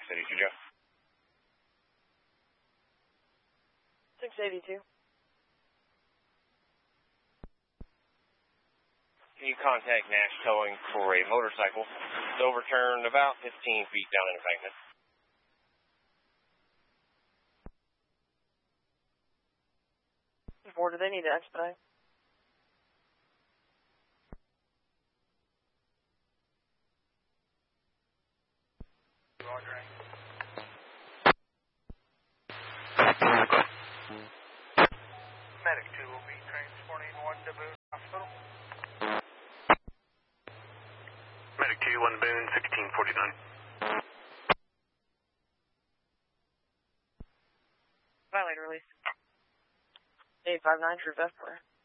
682, Joe. 682. Can you contact Nash Towing for a motorcycle? It's overturned about 15 feet down in embankment. Or do they need to expedite? Medic 2 will be transporting 1 to Boone Hospital. Medic 2, 1 to Boone, 1649. Violator release. 859, True Vesper.